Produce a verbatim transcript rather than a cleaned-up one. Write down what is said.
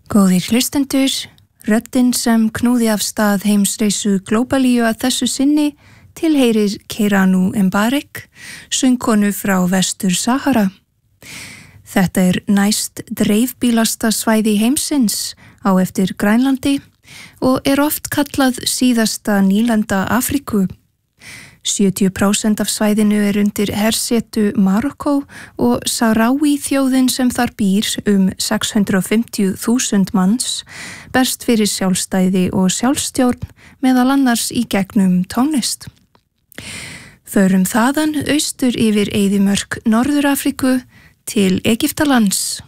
Góðir hlustendur, röddin sem knúði af stað heimsreisu Glóbalíu að þessu sinni tilheyrir Keiranu Mbarek, söngkonu frá Vestur Sahara. Þetta er næst dreifbílasta svæði heimsins á eftir Grænlandi og er oft kallað síðasta nýlenda Afríku. sjötíu prósent af svæðinu er undir hersetu Marokkó og Sahrawi þjóðin sem þar býr um sex hundruð og fimmtíu þúsund manns berst fyrir sjálfstæði og sjálfstjórn meðal annars í gegnum tónlist. Förum þaðan austur yfir eyðimörk Norður-Afríku til Egyptalands.